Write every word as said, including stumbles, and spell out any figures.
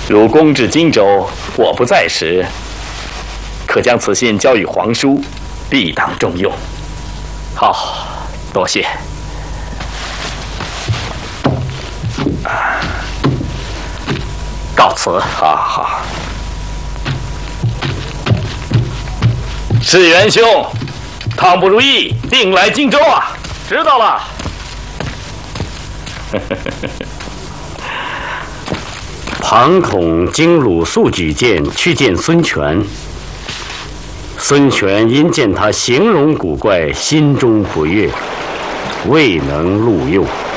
如公至荆州，我不在时，可将此信交与皇叔，必当重用。好，多谢。告辞。好好。世元兄，倘不如意，定来荆州啊！知道了。 庞统经鲁肃举荐去见孙权，孙权因见他形容古怪，心中不悦，未能录用。